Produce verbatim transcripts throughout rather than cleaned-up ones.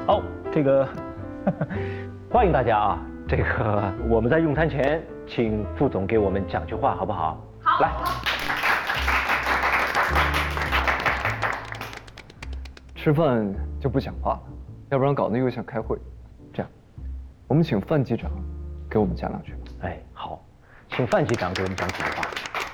好，这个欢迎大家啊！这个我们在用餐前，请副总给我们讲句话，好不好？好，来。 吃饭就不讲话了，要不然搞得又像开会。这样，我们请范机长给我们讲两句。 哎，好，请范机长给我们讲几句话。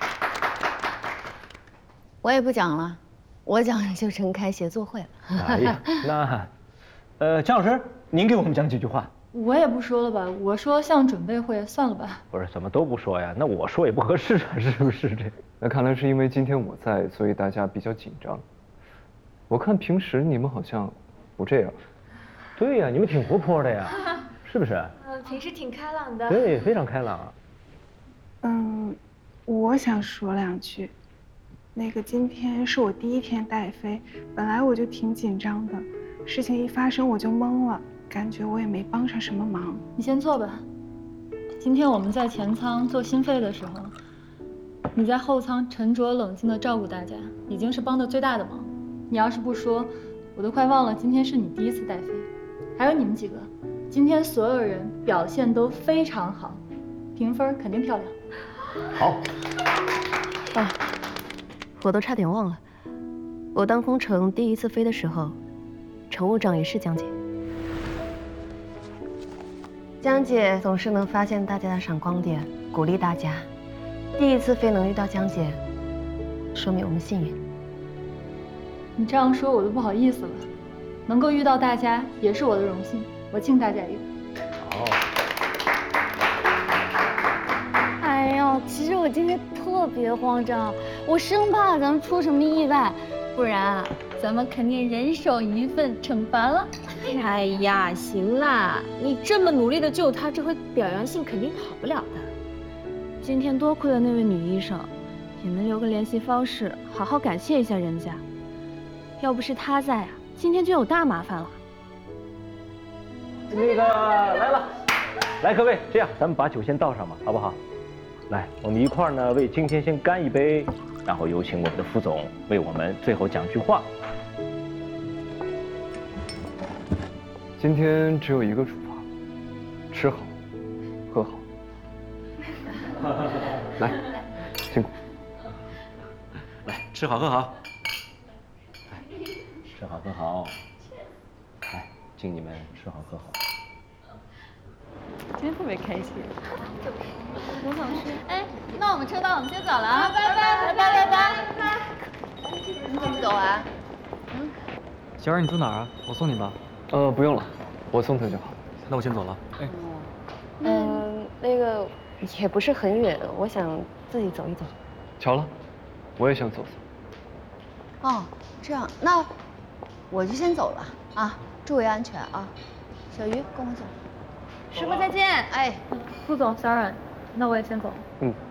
我也不讲了，我讲就成开协作会了。 哎呀，那，呃，姜老师，您给我们讲几句话。 我也不说了吧，我说像准备会，算了吧。 不是，怎么都不说呀？那我说也不合适啊，是不是这？ 那看来是因为今天我在，所以大家比较紧张。我看平时你们好像不这样。 对呀，你们挺活泼的呀，是不是？ 嗯，平时挺开朗的。 对，非常开朗。 嗯，我想说两句。那个今天是我第一天带飞，本来我就挺紧张的，事情一发生我就懵了，感觉我也没帮上什么忙。 你先坐吧。今天我们在前舱做心肺的时候，你在后舱沉着冷静地照顾大家，已经是帮的最大的忙。你要是不说，我都快忘了今天是你第一次带飞。还有你们几个，今天所有人表现都非常好，评分肯定漂亮。 好。 啊，我都差点忘了，我当空乘第一次飞的时候，乘务长也是江姐。江姐总是能发现大家的闪光点，鼓励大家。第一次飞能遇到江姐，说明我们幸运。 你这样说我都不好意思了，能够遇到大家也是我的荣幸，我敬大家一个。 好。 哎呦，其实我今天特别慌张，我生怕咱们出什么意外，不然咱们肯定人手一份惩罚了。 哎呀，行啦，你这么努力的救他，这回表扬信肯定跑不了的。今天多亏了那位女医生，你们留个联系方式，好好感谢一下人家。要不是她在啊，今天就有大麻烦了。 那个来了，来各位，这样咱们把酒先倒上吧，好不好？来，我们一块儿呢为今天先干一杯，然后有请我们的副总为我们最后讲句话。 今天只有一个处罚，吃好，喝好。来，辛苦。 来，吃好喝好。来，吃好喝好。来，敬你们吃好喝好。 今天特别开心。 我想吃。哎，那我们车到，我们先走了啊！拜拜拜拜拜拜。你怎么走啊？ 嗯。小冉，你住哪儿啊？我送你吧。 呃，不用了，我送他就好。 那我先走了。哎。 嗯，那个也不是很远，我想自己走一走。 巧了，我也想走走。 哦，这样，那我就先走了啊，注意安全啊。小鱼，跟我走。 师傅再见。 哎， 副总，小冉，那我也先走。 嗯。